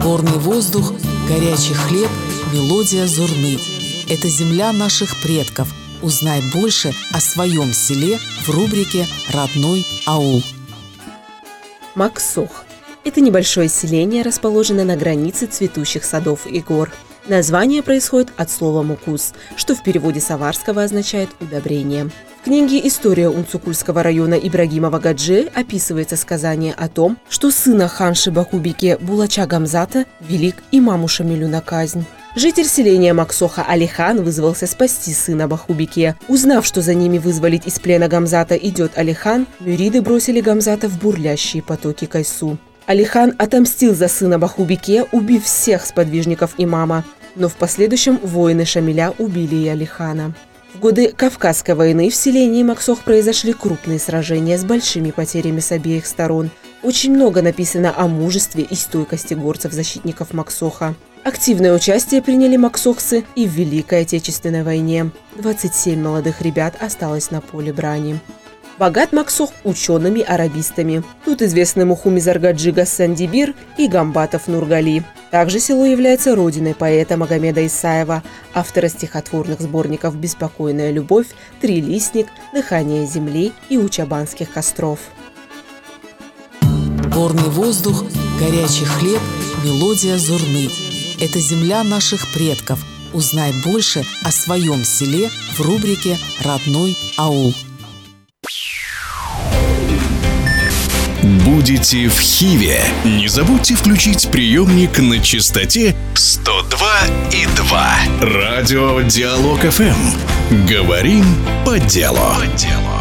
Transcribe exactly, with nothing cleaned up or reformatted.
Горный воздух, горячий хлеб, мелодия зурны. Это земля наших предков. Узнай больше о своем селе в рубрике «Родной аул». Максох – это небольшое селение, расположенное на границе цветущих садов и гор. Название происходит от слова «мукус», что в переводе с аварского означает «удобрение». В книге «История Унцукульского района Ибрагимова Гаджи» описывается сказание о том, что сына ханши Бахубике Булача Гамзата велик имаму Шамилю на казнь. Житель селения Максоха Алихан вызвался спасти сына Бахубике. Узнав, что за ними вызволить из плена Гамзата идет Алихан, мюриды бросили Гамзата в бурлящие потоки Кайсу. Алихан отомстил за сына Бахубике, убив всех сподвижников имама, но в последующем воины Шамиля убили и Алихана. В годы Кавказской войны в селении Максох произошли крупные сражения с большими потерями с обеих сторон. Очень много написано о мужестве и стойкости горцев-защитников Максоха. Активное участие приняли максохцы и в Великой Отечественной войне. двадцать семь молодых ребят осталось на поле брани. Богат Максох учеными-арабистами. Тут известны Мухумизар-Гаджи Гасан Дибир и Гамбатов Нургали. Также село является родиной поэта Магомеда Исаева, автора стихотворных сборников «Беспокойная любовь», «Трилистник», «Дыхание земли» и «У чабанских костров». Горный воздух, горячий хлеб, мелодия зурны. Это земля наших предков. Узнай больше о своем селе в рубрике «Родной аул». Будете в Хиве? Не забудьте включить приемник на частоте сто два и два. Радио Диалог эф эм. Говорим по делу. По делу.